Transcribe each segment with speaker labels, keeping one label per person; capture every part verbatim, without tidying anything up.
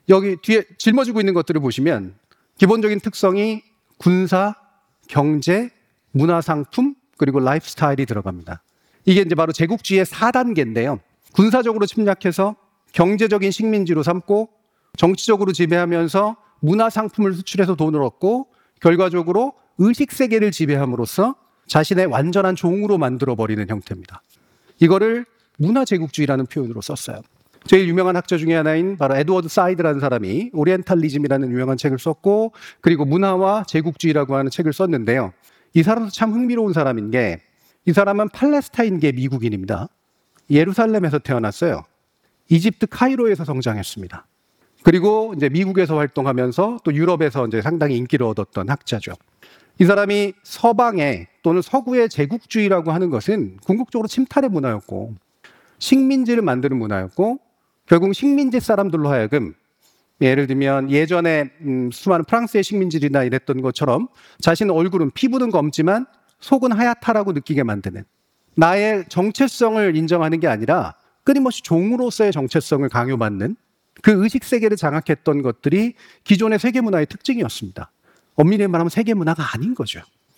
Speaker 1: 여기 뒤에 짊어지고 있는 것들을 보시면 기본적인 특성이 군사, 경제, 문화상품, 그리고 라이프스타일이 들어갑니다. 이게 이제 바로 제국주의의 사 단계인데요. 군사적으로 침략해서 경제적인 식민지로 삼고 정치적으로 지배하면서 문화상품을 수출해서 돈을 얻고 결과적으로 의식세계를 지배함으로써 자신의 완전한 종으로 만들어버리는 형태입니다. 이거를 문화제국주의라는 표현으로 썼어요. 제일 유명한 학자 중에 하나인 바로 에드워드 사이드라는 사람이 오리엔탈리즘이라는 유명한 책을 썼고 그리고 문화와 제국주의라고 하는 책을 썼는데요. 이 사람도 참 흥미로운 사람인 게 이 사람은 팔레스타인계 미국인입니다. 예루살렘에서 태어났어요. 이집트 카이로에서 성장했습니다. 그리고 이제 미국에서 활동하면서 또 유럽에서 이제 상당히 인기를 얻었던 학자죠. 이 사람이 서방의 또는 서구의 제국주의라고 하는 것은 궁극적으로 침탈의 문화였고 식민지를 만드는 문화였고 결국 식민지 사람들로 하여금 예를 들면 예전에 음, 수많은 프랑스의 식민지들이나 이랬던 것처럼 자신의 얼굴은 피부는 검지만 속은 하얗다라고 느끼게 만드는 나의 정체성을 인정하는 게 아니라 끊임없이 종으로서의 정체성을 강요받는 그 의식세계를 장악했던 것들이 기존의 세계문화의 특징이었습니다. 엄밀히 말하면 세계문화가 아닌 거죠.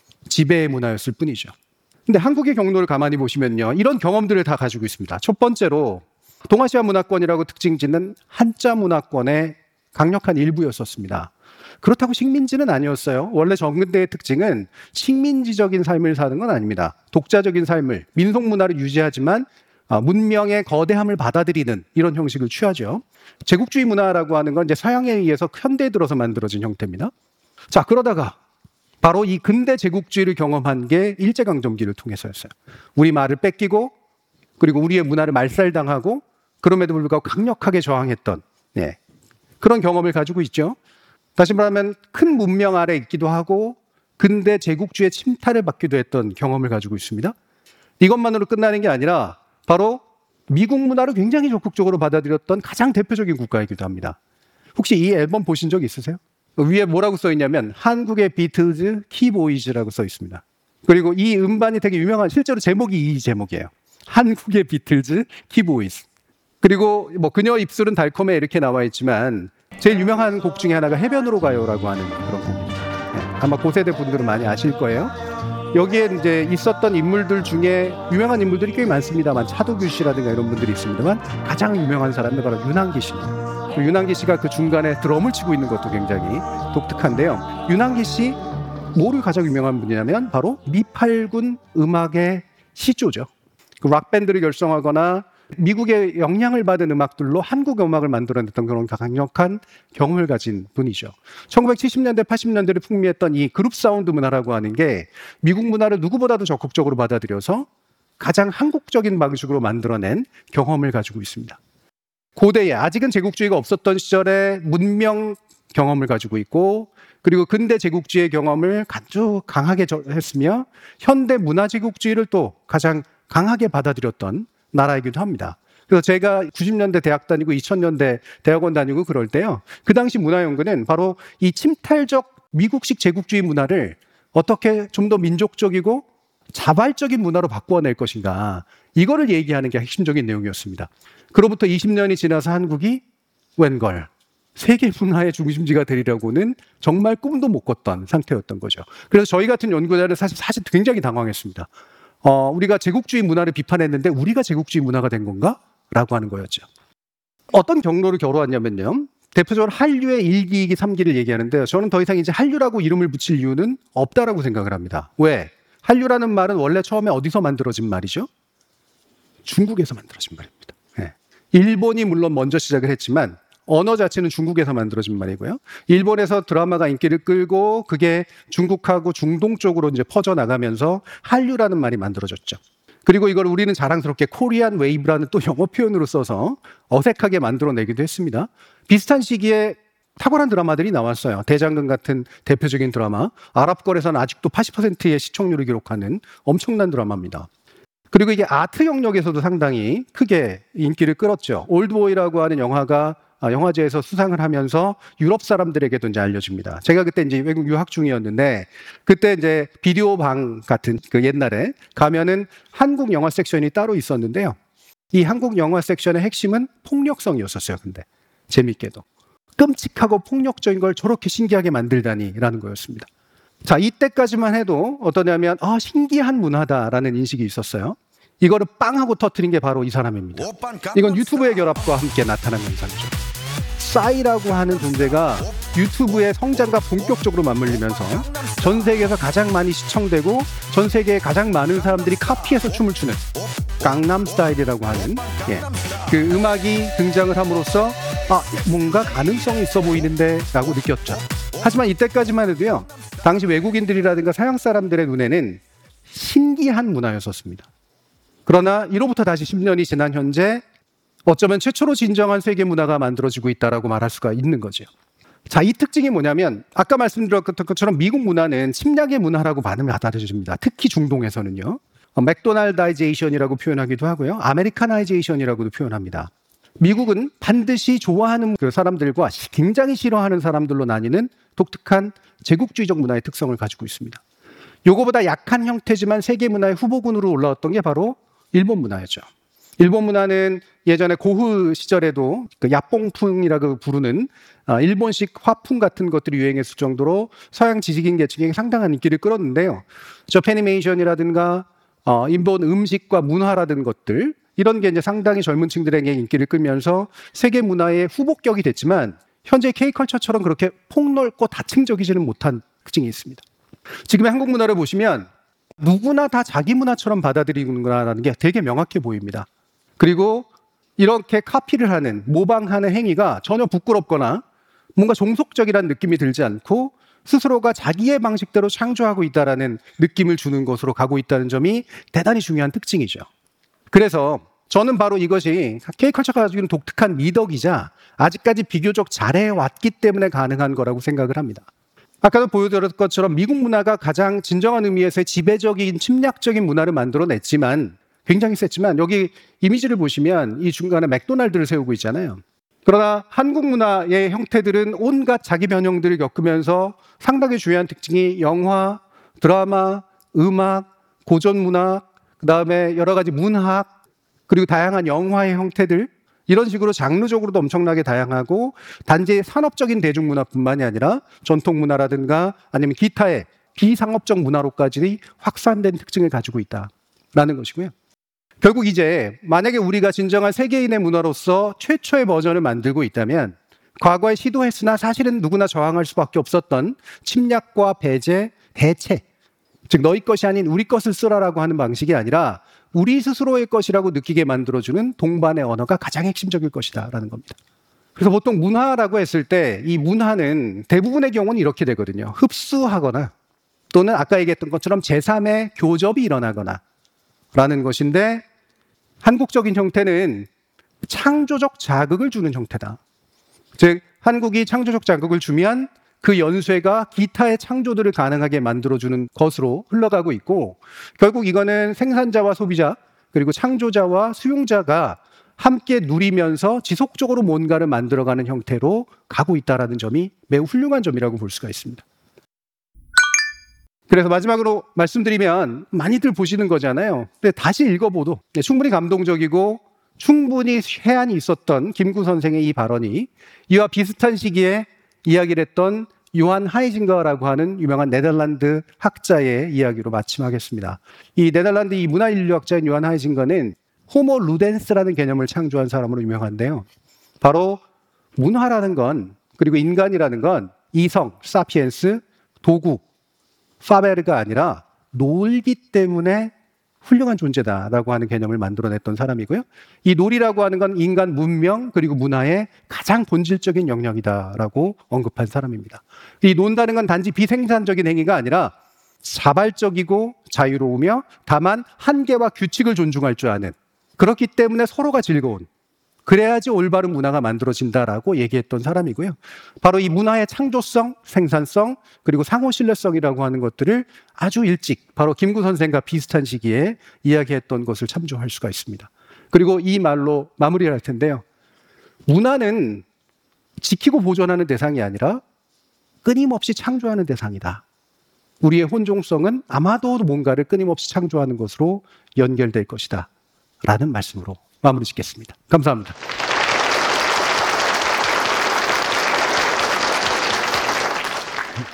Speaker 1: 지배의 문화였을 뿐이죠. 근데 한국의 경로를 가만히 보시면요. 이런 경험들을 다 가지고 있습니다. 첫 번째로 동아시아 문화권이라고 특징 짓는 한자 문화권의 강력한 일부였었습니다. 그렇다고 식민지는 아니었어요. 원래 정근대의 특징은 식민지적인 삶을 사는 건 아닙니다. 독자적인 삶을, 민속문화를 유지하지만 문명의 거대함을 받아들이는 이런 형식을 취하죠. 제국주의 문화라고 하는 건 이제 서양에 의해서 현대에 들어서 만들어진 형태입니다. 자, 그러다가 바로 이 근대 제국주의를 경험한 게 일제강점기를 통해서였어요. 우리 말을 뺏기고 그리고 우리의 문화를 말살당하고 그럼에도 불구하고 강력하게 저항했던 네, 그런 경험을 가지고 있죠. 다시 말하면 큰 문명 아래 있기도 하고 근대 제국주의의 침탈을 받기도 했던 경험을 가지고 있습니다. 이것만으로 끝나는 게 아니라 바로 미국 문화를 굉장히 적극적으로 받아들였던 가장 대표적인 국가이기도 합니다. 혹시 이 앨범 보신 적 있으세요? 위에 뭐라고 써 있냐면 한국의 비틀즈 키보이즈라고 써 있습니다. 그리고 이 음반이 되게 유명한 실제로 제목이 이 제목이에요. 한국의 비틀즈 키보이즈. 그리고 뭐 그녀 입술은 달콤해 이렇게 나와 있지만 제일 유명한 곡 중에 하나가 해변으로 가요라고 하는 그런 곡입니다. 네, 아마 고세대 분들은 많이 아실 거예요. 여기에 이제 있었던 인물들 중에 유명한 인물들이 꽤 많습니다만 차도규 씨라든가 이런 분들이 있습니다만 가장 유명한 사람은 바로 윤항기 씨입니다. 윤항기 씨가 그 중간에 드럼을 치고 있는 것도 굉장히 독특한데요. 윤항기 씨 뭐를 가장 유명한 분이냐면 바로 미팔군 음악의 시조죠. 그 락밴드를 결성하거나 미국의 영향을 받은 음악들로 한국 음악을 만들어냈던 그런 강력한 경험을 가진 분이죠. 천구백칠십 년대, 팔십 년대를 풍미했던 이 그룹 사운드 문화라고 하는 게 미국 문화를 누구보다도 적극적으로 받아들여서 가장 한국적인 방식으로 만들어낸 경험을 가지고 있습니다. 고대에 아직은 제국주의가 없었던 시절에 문명 경험을 가지고 있고 그리고 근대 제국주의의 경험을 아주 강하게 했으며 현대 문화 제국주의를 또 가장 강하게 받아들였던 나라이기도 합니다. 그래서 제가 구십 년대 대학 다니고 이천 년대 대학원 다니고 그럴 때요. 그 당시 문화연구는 바로 이 침탈적 미국식 제국주의 문화를 어떻게 좀 더 민족적이고 자발적인 문화로 바꾸어낼 것인가 이거를 얘기하는 게 핵심적인 내용이었습니다. 그로부터 이십 년이 지나서 한국이 웬걸 세계 문화의 중심지가 되리라고는 정말 꿈도 못 꿨던 상태였던 거죠. 그래서 저희 같은 연구자는 사실, 사실 굉장히 당황했습니다. 어, 우리가 제국주의 문화를 비판했는데 우리가 제국주의 문화가 된 건가? 라고 하는 거였죠. 어떤 경로를 겨루었냐면요. 대표적으로 한류의 일 기, 이 기, 삼 기를 얘기하는데요. 저는 더 이상 이제 한류라고 이름을 붙일 이유는 없다라고 생각을 합니다. 왜? 한류라는 말은 원래 처음에 어디서 만들어진 말이죠? 중국에서 만들어진 말입니다. 네. 일본이 물론 먼저 시작을 했지만 언어 자체는 중국에서 만들어진 말이고요. 일본에서 드라마가 인기를 끌고 그게 중국하고 중동 쪽으로 이제 퍼져나가면서 한류라는 말이 만들어졌죠. 그리고 이걸 우리는 자랑스럽게 코리안 웨이브라는 또 영어 표현으로 써서 어색하게 만들어내기도 했습니다. 비슷한 시기에 탁월한 드라마들이 나왔어요. 대장금 같은 대표적인 드라마. 아랍권에서는 아직도 팔십 퍼센트의 시청률을 기록하는 엄청난 드라마입니다. 그리고 이게 아트 영역에서도 상당히 크게 인기를 끌었죠. 올드보이라고 하는 영화가 영화제에서 수상을 하면서 유럽 사람들에게도 이제 알려집니다. 제가 그때 이제 외국 유학 중이었는데 그때 이제 비디오 방 같은 그 옛날에 가면은 한국 영화 섹션이 따로 있었는데요. 이 한국 영화 섹션의 핵심은 폭력성이었었어요. 근데 재밌게도. 끔찍하고 폭력적인 걸 저렇게 신기하게 만들다니라는 거였습니다. 자, 이때까지만 해도 어떠냐면 아, 신기한 문화다라는 인식이 있었어요. 이거를 빵 하고 터뜨린 게 바로 이 사람입니다. 이건 유튜브의 결합과 함께 나타난 현상이죠. 싸이라고 하는 존재가 유튜브의 성장과 본격적으로 맞물리면서 전 세계에서 가장 많이 시청되고 전 세계에 가장 많은 사람들이 카피해서 춤을 추는 강남 스타일이라고 하는 예, 그 음악이 등장을 함으로써 아, 뭔가 가능성이 있어 보이는데 라고 느꼈죠. 하지만 이때까지만 해도요, 당시 외국인들이라든가 서양 사람들의 눈에는 신기한 문화였었습니다. 그러나 이로부터 다시 십 년이 지난 현재 어쩌면 최초로 진정한 세계 문화가 만들어지고 있다라고 말할 수가 있는 거죠. 자, 이 특징이 뭐냐면 아까 말씀드렸던 것처럼 미국 문화는 침략의 문화라고 많이 받아들여집니다. 특히 중동에서는요. 어, 맥도날다이제이션이라고 표현하기도 하고요. 아메리카나이제이션이라고도 표현합니다. 미국은 반드시 좋아하는 그 사람들과 굉장히 싫어하는 사람들로 나뉘는 독특한 제국주의적 문화의 특성을 가지고 있습니다. 요거보다 약한 형태지만 세계 문화의 후보군으로 올라왔던 게 바로 일본 문화였죠. 일본 문화는 예전에 고흐 시절에도 그 야뽕풍이라고 부르는 일본식 화풍 같은 것들이 유행했을 정도로 서양 지식인 계층에게 상당한 인기를 끌었는데요. 저패니메이션이라든가 어, 일본 음식과 문화라든 것들 이런 게 이제 상당히 젊은 층들에게 인기를 끌면서 세계 문화의 후보격이 됐지만 현재 K컬처처럼 그렇게 폭넓고 다층적이지는 못한 특징이 있습니다. 지금의 한국 문화를 보시면 누구나 다 자기 문화처럼 받아들이는구나라는 게 되게 명확해 보입니다. 그리고 이렇게 카피를 하는, 모방하는 행위가 전혀 부끄럽거나 뭔가 종속적이라는 느낌이 들지 않고 스스로가 자기의 방식대로 창조하고 있다는 느낌을 주는 것으로 가고 있다는 점이 대단히 중요한 특징이죠. 그래서 저는 바로 이것이 K컬처가 가지고 있는 독특한 미덕이자 아직까지 비교적 잘해왔기 때문에 가능한 거라고 생각을 합니다. 아까도 보여드렸던 것처럼 미국 문화가 가장 진정한 의미에서의 지배적인 침략적인 문화를 만들어냈지만 굉장히 셌지만 여기 이미지를 보시면 이 중간에 맥도날드를 세우고 있잖아요. 그러나 한국 문화의 형태들은 온갖 자기 변형들을 겪으면서 상당히 중요한 특징이 영화, 드라마, 음악, 고전문학, 그다음에 여러 가지 문학, 그리고 다양한 영화의 형태들 이런 식으로 장르적으로도 엄청나게 다양하고 단지 산업적인 대중문화뿐만이 아니라 전통문화라든가 아니면 기타의 비상업적 문화로까지 확산된 특징을 가지고 있다라는 것이고요. 결국 이제 만약에 우리가 진정한 세계인의 문화로서 최초의 버전을 만들고 있다면 과거에 시도했으나 사실은 누구나 저항할 수밖에 없었던 침략과 배제, 대체, 즉 너희 것이 아닌 우리 것을 쓰라라고 하는 방식이 아니라 우리 스스로의 것이라고 느끼게 만들어주는 동반의 언어가 가장 핵심적일 것이다라는 겁니다. 그래서 보통 문화라고 했을 때 이 문화는 대부분의 경우는 이렇게 되거든요. 흡수하거나 또는 아까 얘기했던 것처럼 제삼의 교접이 일어나거나 라는 것인데 한국적인 형태는 창조적 자극을 주는 형태다. 즉 한국이 창조적 자극을 주면 그 연쇄가 기타의 창조들을 가능하게 만들어주는 것으로 흘러가고 있고 결국 이거는 생산자와 소비자 그리고 창조자와 수용자가 함께 누리면서 지속적으로 뭔가를 만들어가는 형태로 가고 있다는 점이 매우 훌륭한 점이라고 볼 수가 있습니다. 그래서 마지막으로 말씀드리면 많이들 보시는 거잖아요. 근데 다시 읽어봐도 충분히 감동적이고 충분히 해안이 있었던 김구 선생의 이 발언이 이와 비슷한 시기에 이야기를 했던 요한 하이징거라고 하는 유명한 네덜란드 학자의 이야기로 마침하겠습니다. 이 네덜란드 이 문화인류학자인 요한 하이징거는 호모 루덴스라는 개념을 창조한 사람으로 유명한데요. 바로 문화라는 건 그리고 인간이라는 건 이성, 사피엔스, 도구, 파베르가 아니라 놀기 때문에 훌륭한 존재다라고 하는 개념을 만들어냈던 사람이고요. 이 놀이라고 하는 건 인간 문명 그리고 문화의 가장 본질적인 영역이다라고 언급한 사람입니다. 이 논다는 건 단지 비생산적인 행위가 아니라 자발적이고 자유로우며 다만 한계와 규칙을 존중할 줄 아는 그렇기 때문에 서로가 즐거운 그래야지 올바른 문화가 만들어진다라고 얘기했던 사람이고요. 바로 이 문화의 창조성, 생산성, 그리고 상호 신뢰성이라고 하는 것들을 아주 일찍 바로 김구 선생과 비슷한 시기에 이야기했던 것을 참조할 수가 있습니다. 그리고 이 말로 마무리를 할 텐데요. 문화는 지키고 보존하는 대상이 아니라 끊임없이 창조하는 대상이다. 우리의 혼종성은 아마도 뭔가를 끊임없이 창조하는 것으로 연결될 것이다. 라는 말씀으로 마무리 짓겠습니다. 감사합니다.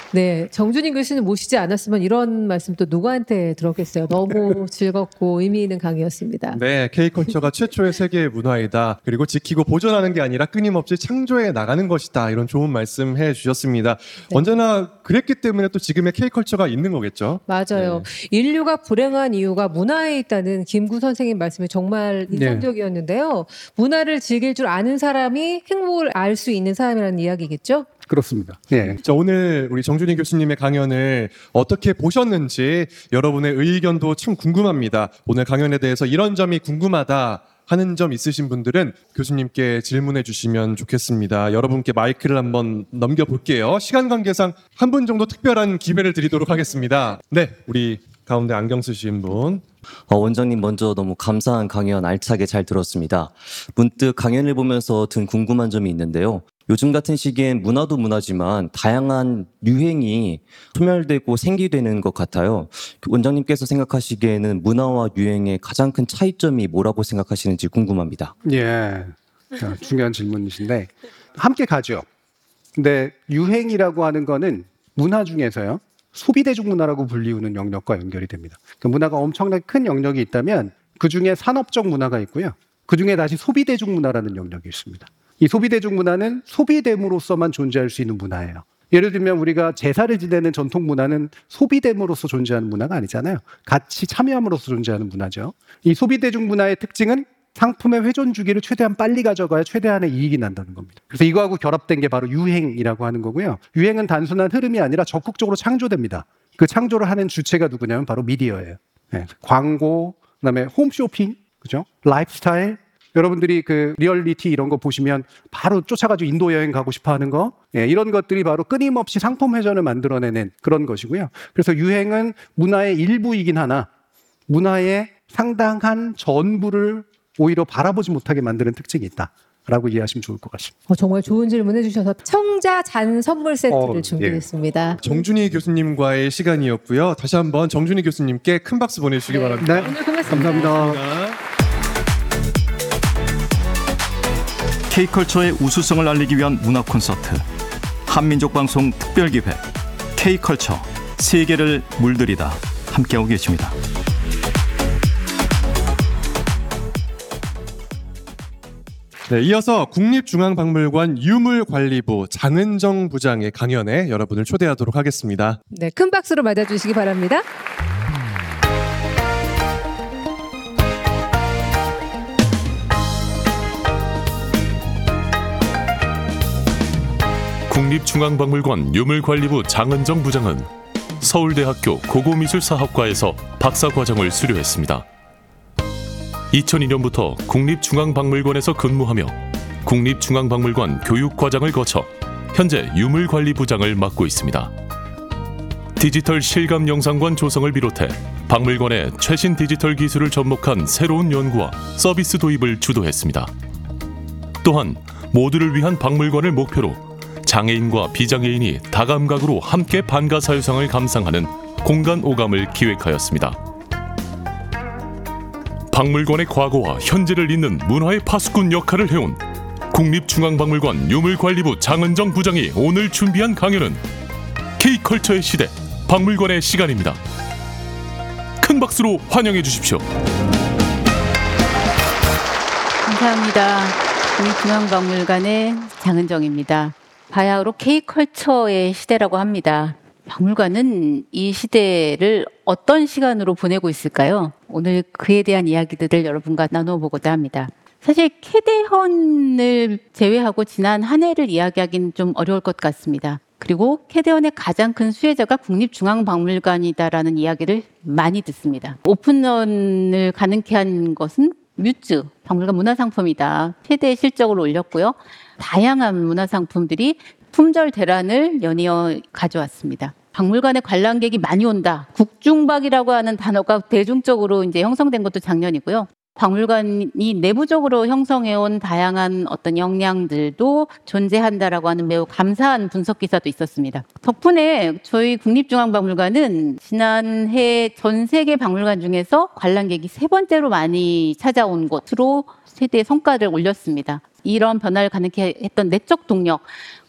Speaker 2: 네, 정준희 교수님 모시지 않았으면 이런 말씀 또 누구한테 들었겠어요. 너무 즐겁고 의미 있는 강의였습니다.
Speaker 3: 네, K컬처가 최초의 세계의 문화이다. 그리고 지키고 보존하는 게 아니라 끊임없이 창조해 나가는 것이다. 이런 좋은 말씀 해주셨습니다.
Speaker 2: 네.
Speaker 3: 언제나 그랬기 때문에 또 지금의 K컬처가 있는 거겠죠.
Speaker 2: 맞아요. 네. 인류가 불행한 이유가 문화에 있다는 김구 선생님 말씀이 정말 인상적이었는데요. 네. 문화를 즐길 줄 아는 사람이 행복을 알 수 있는 사람이라는 이야기겠죠?
Speaker 1: 그렇습니다. 네.
Speaker 3: 자, 오늘 우리 정준희 교수님의 강연을 어떻게 보셨는지 여러분의 의견도 참 궁금합니다. 오늘 강연에 대해서 이런 점이 궁금하다 하는 점 있으신 분들은 교수님께 질문해 주시면 좋겠습니다. 여러분께 마이크를 한번 넘겨볼게요. 시간 관계상 한 분 정도 특별한 기회를 드리도록 하겠습니다. 네, 우리 가운데 안경 쓰신 분.
Speaker 4: 어, 원장님 먼저 너무 감사한 강연 알차게 잘 들었습니다. 문득 강연을 보면서 든 궁금한 점이 있는데요. 요즘 같은 시기엔 문화도 문화지만 다양한 유행이 소멸되고 생기되는 것 같아요. 원장님께서 생각하시기에는 문화와 유행의 가장 큰 차이점이 뭐라고 생각하시는지 궁금합니다.
Speaker 1: 예, 자, 중요한 질문이신데 함께 가죠. 근데 유행이라고 하는 거는 문화 중에서요. 소비대중 문화라고 불리우는 영역과 연결이 됩니다. 그 문화가 엄청나게 큰 영역이 있다면 그중에 산업적 문화가 있고요. 그중에 다시 소비대중 문화라는 영역이 있습니다. 이 소비대중 문화는 소비됨으로써만 존재할 수 있는 문화예요. 예를 들면 우리가 제사를 지내는 전통 문화는 소비됨으로써 존재하는 문화가 아니잖아요. 같이 참여함으로써 존재하는 문화죠. 이 소비대중 문화의 특징은 상품의 회전 주기를 최대한 빨리 가져가야 최대한의 이익이 난다는 겁니다. 그래서 이거하고 결합된 게 바로 유행이라고 하는 거고요. 유행은 단순한 흐름이 아니라 적극적으로 창조됩니다. 그 창조를 하는 주체가 누구냐면 바로 미디어예요. 네. 광고, 그다음에 홈쇼핑, 그죠? 라이프스타일. 여러분들이 그 리얼리티 이런 거 보시면 바로 쫓아가지고 인도 여행 가고 싶어 하는 거, 예, 이런 것들이 바로 끊임없이 상품 회전을 만들어내는 그런 것이고요. 그래서 유행은 문화의 일부이긴 하나 문화의 상당한 전부를 오히려 바라보지 못하게 만드는 특징이 있다라고 이해하시면 좋을 것 같습니다.
Speaker 2: 어, 정말 좋은 질문 해주셔서 청자 잔 선물 세트를
Speaker 1: 어,
Speaker 2: 준비했습니다.
Speaker 3: 예. 정준희 교수님과의 시간이었고요. 다시 한번 정준희 교수님께 큰 박수 보내주시기
Speaker 2: 네.
Speaker 3: 바랍니다.
Speaker 1: 네,
Speaker 2: 오늘 고맙습니다.
Speaker 1: 감사합니다.
Speaker 5: K컬처의 우수성을 알리기 위한 문화 콘서트 한민족 방송 특별기획 K컬처 세계를 물들이다 함께하고 계십니다.
Speaker 3: 네, 이어서 국립중앙박물관 유물관리부 장은정 부장의 강연에 여러분을 초대하도록 하겠습니다.
Speaker 2: 네, 큰 박수로 맞아주시기 바랍니다.
Speaker 6: 국립중앙박물관 유물관리부 장은정 부장은 서울대학교 고고미술사학과에서 박사과정을 수료했습니다. 이천이 년부터 국립중앙박물관에서 근무하며 국립중앙박물관 교육과장을 거쳐 현재 유물관리부장을 맡고 있습니다. 디지털 실감영상관 조성을 비롯해 박물관의 최신 디지털 기술을 접목한 새로운 연구와 서비스 도입을 주도했습니다. 또한 모두를 위한 박물관을 목표로 장애인과 비장애인이 다감각으로 함께 반가사유상을 감상하는 공간 오감을 기획하였습니다. 박물관의 과거와 현재를 잇는 문화의 파수꾼 역할을 해온 국립중앙박물관 유물관리부 장은정 부장이 오늘 준비한 강연은 K컬처의 시대, 박물관의 시간입니다. 큰 박수로 환영해 주십시오.
Speaker 7: 감사합니다. 국립중앙박물관의 장은정입니다. 바야흐로 K컬처의 시대라고 합니다. 박물관은 이 시대를 어떤 시간으로 보내고 있을까요? 오늘 그에 대한 이야기들을 여러분과 나눠보고자 합니다. 사실 캐대헌을 제외하고 지난 한 해를 이야기하기는 좀 어려울 것 같습니다. 그리고 캐대헌의 가장 큰 수혜자가 국립중앙박물관이다라는 이야기를 많이 듣습니다. 오픈런을 가능케 한 것은 뮤즈, 박물관 문화상품이다. 최대 실적을 올렸고요. 다양한 문화상품들이 품절 대란을 연이어 가져왔습니다. 박물관에 관람객이 많이 온다. 국중박이라고 하는 단어가 대중적으로 이제 형성된 것도 작년이고요. 박물관이 내부적으로 형성해온 다양한 어떤 역량들도 존재한다라고 하는 매우 감사한 분석 기사도 있었습니다. 덕분에 저희 국립중앙박물관은 지난해 전 세계 박물관 중에서 관람객이 세 번째로 많이 찾아온 곳으로 세대 성과를 올렸습니다. 이런 변화를 가능케 했던 내적 동력,